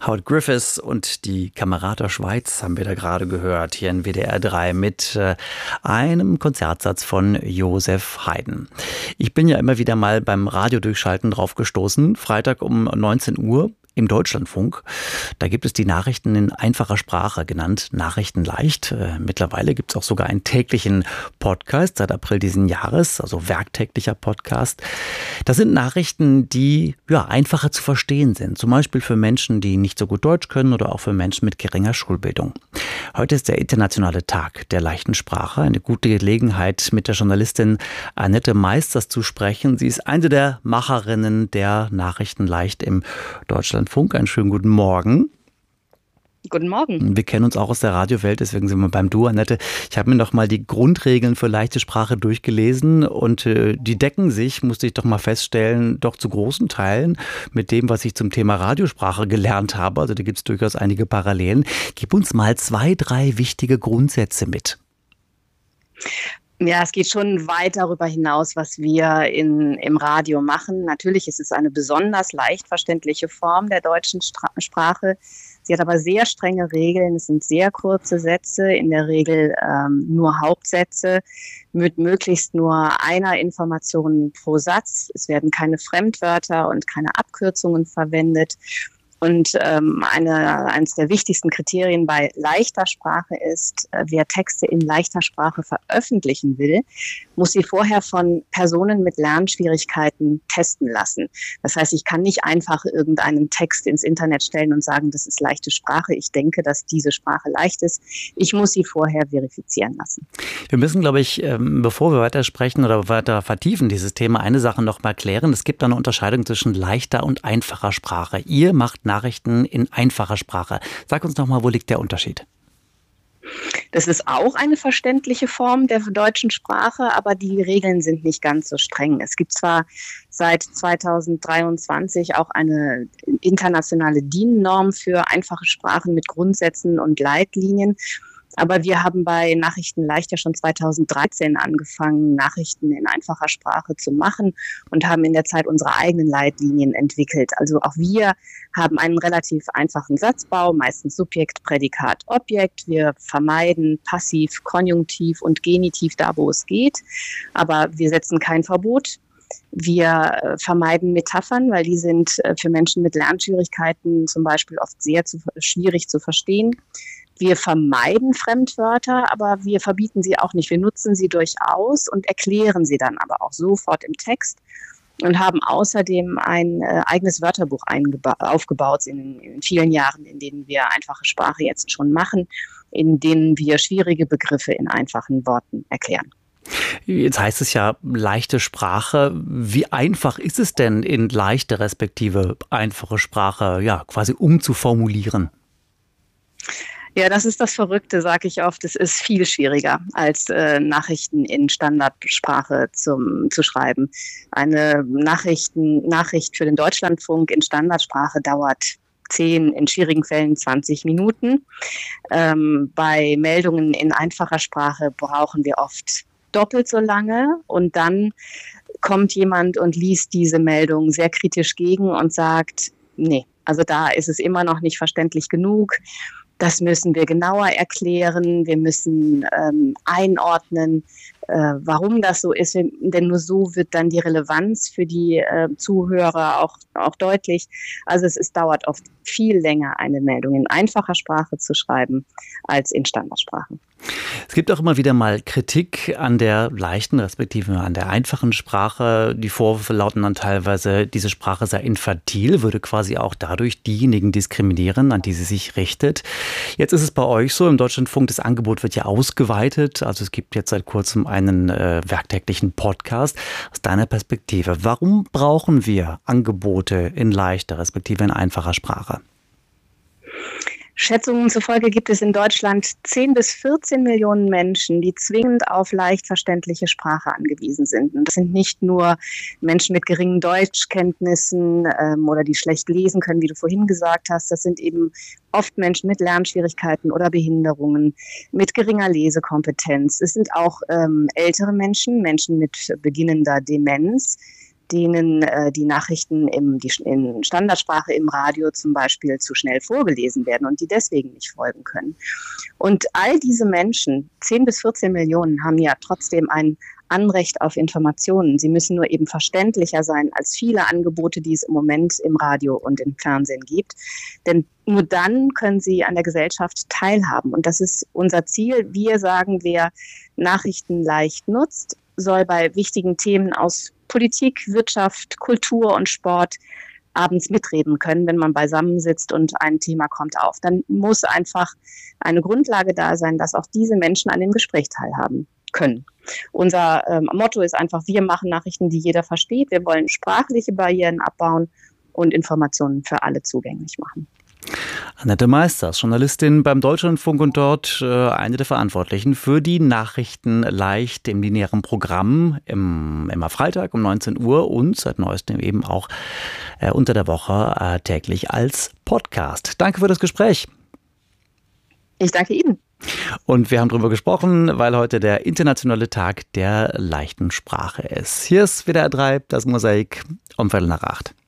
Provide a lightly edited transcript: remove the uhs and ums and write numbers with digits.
Howard Griffiths und die Kamerata Schweiz haben wir da gerade gehört, hier in WDR 3 mit einem Konzertsatz von Joseph Haydn. Ich bin ja immer wieder mal beim Radiodurchschalten drauf gestoßen, Freitag um 19 Uhr. Im Deutschlandfunk, da gibt es die Nachrichten in einfacher Sprache, genannt Nachrichten leicht. Mittlerweile gibt es auch sogar einen täglichen Podcast seit April diesen Jahres, also werktäglicher Podcast. Das sind Nachrichten, die einfacher zu verstehen sind, zum Beispiel für Menschen, die nicht so gut Deutsch können oder auch für Menschen mit geringer Schulbildung. Heute ist der internationale Tag der leichten Sprache, eine gute Gelegenheit, mit der Journalistin Annette Meisters zu sprechen. Sie ist eine der Macherinnen der Nachrichten leicht im Deutschlandfunk. Einen schönen guten Morgen. Guten Morgen. Wir kennen uns auch aus der Radiowelt, deswegen sind wir beim Du, Annette. Ich habe mir noch mal die Grundregeln für leichte Sprache durchgelesen und die decken sich, musste ich doch mal feststellen, doch zu großen Teilen mit dem, was ich zum Thema Radiosprache gelernt habe. Also da gibt es durchaus einige Parallelen. Gib uns mal 2, 3 wichtige Grundsätze mit. Ja, es geht schon weit darüber hinaus, was wir im Radio machen. Natürlich ist es eine besonders leicht verständliche Form der deutschen Sprache. Sie hat aber sehr strenge Regeln. Es sind sehr kurze Sätze, in der Regel nur Hauptsätze mit möglichst nur einer Information pro Satz. Es werden keine Fremdwörter und keine Abkürzungen verwendet. Und eines der wichtigsten Kriterien bei leichter Sprache ist, wer Texte in leichter Sprache veröffentlichen will, muss sie vorher von Personen mit Lernschwierigkeiten testen lassen. Das heißt, ich kann nicht einfach irgendeinen Text ins Internet stellen und sagen, das ist leichte Sprache. Ich denke, dass diese Sprache leicht ist. Ich muss sie vorher verifizieren lassen. Wir müssen, glaube ich, bevor wir weitersprechen oder weiter vertiefen dieses Thema, eine Sache noch mal klären. Es gibt eine Unterscheidung zwischen leichter und einfacher Sprache. Ihr macht Nachrichten in einfacher Sprache. Sag uns noch mal, wo liegt der Unterschied? Das ist auch eine verständliche Form der deutschen Sprache, aber die Regeln sind nicht ganz so streng. Es gibt zwar seit 2023 auch eine internationale DIN-Norm für einfache Sprachen mit Grundsätzen und Leitlinien. Aber wir haben bei Nachrichten leicht ja schon 2013 angefangen, Nachrichten in einfacher Sprache zu machen und haben in der Zeit unsere eigenen Leitlinien entwickelt. Also auch wir haben einen relativ einfachen Satzbau, meistens Subjekt, Prädikat, Objekt. Wir vermeiden Passiv, Konjunktiv und Genitiv da, wo es geht. Aber wir setzen kein Verbot. Wir vermeiden Metaphern, weil die sind für Menschen mit Lernschwierigkeiten zum Beispiel oft sehr schwierig zu verstehen. Wir vermeiden Fremdwörter, aber wir verbieten sie auch nicht. Wir nutzen sie durchaus und erklären sie dann aber auch sofort im Text und haben außerdem ein eigenes Wörterbuch aufgebaut in vielen Jahren, in denen wir einfache Sprache jetzt schon machen, in denen wir schwierige Begriffe in einfachen Worten erklären. Jetzt heißt es ja leichte Sprache. Wie einfach ist es denn in leichte respektive einfache Sprache quasi umzuformulieren? Ja, das ist das Verrückte, sage ich oft. Es ist viel schwieriger, als Nachrichten in Standardsprache zu schreiben. Eine Nachricht für den Deutschlandfunk in Standardsprache dauert 10, in schwierigen Fällen 20 Minuten. Bei Meldungen in einfacher Sprache brauchen wir oft doppelt so lange und dann kommt jemand und liest diese Meldung sehr kritisch gegen und sagt, nee, also da ist es immer noch nicht verständlich genug. Das müssen wir genauer erklären. Wir müssen einordnen, warum das so ist. Denn nur so wird dann die Relevanz für die Zuhörer auch deutlich. Also es dauert oft viel länger, eine Meldung in einfacher Sprache zu schreiben, als in Standardsprache. Es gibt auch immer wieder mal Kritik an der leichten, respektive an der einfachen Sprache. Die Vorwürfe lauten dann teilweise, diese Sprache sei infantil, würde quasi auch dadurch diejenigen diskriminieren, an die sie sich richtet. Jetzt ist es bei euch so, im Deutschlandfunk, das Angebot wird ja ausgeweitet. Also es gibt jetzt seit kurzem einen werktäglichen Podcast. Aus deiner Perspektive, warum brauchen wir Angebote in leichter, respektive in einfacher Sprache? Schätzungen zufolge gibt es in Deutschland 10 bis 14 Millionen Menschen, die zwingend auf leicht verständliche Sprache angewiesen sind. Und das sind nicht nur Menschen mit geringen Deutschkenntnissen oder die schlecht lesen können, wie du vorhin gesagt hast. Das sind eben oft Menschen mit Lernschwierigkeiten oder Behinderungen, mit geringer Lesekompetenz. Es sind auch ältere Menschen, Menschen mit beginnender Demenz, denen die Nachrichten in Standardsprache im Radio zum Beispiel zu schnell vorgelesen werden und die deswegen nicht folgen können. Und all diese Menschen, 10 bis 14 Millionen, haben ja trotzdem ein Anrecht auf Informationen. Sie müssen nur eben verständlicher sein als viele Angebote, die es im Moment im Radio und im Fernsehen gibt. Denn nur dann können sie an der Gesellschaft teilhaben. Und das ist unser Ziel. Wir sagen, wer Nachrichten leicht nutzt, soll bei wichtigen Themen aus Politik, Wirtschaft, Kultur und Sport abends mitreden können, wenn man beisammensitzt und ein Thema kommt auf. Dann muss einfach eine Grundlage da sein, dass auch diese Menschen an dem Gespräch teilhaben können. Unser Motto ist einfach, wir machen Nachrichten, die jeder versteht. Wir wollen sprachliche Barrieren abbauen und Informationen für alle zugänglich machen. Annette Meisters, Journalistin beim Deutschlandfunk und dort eine der Verantwortlichen für die Nachrichten leicht im linearen Programm immer Freitag um 19 Uhr und seit neuestem eben auch unter der Woche täglich als Podcast. Danke für das Gespräch. Ich danke Ihnen. Und wir haben darüber gesprochen, weil heute der internationale Tag der leichten Sprache ist. Hier ist WDR 3, das Mosaik um 7:45.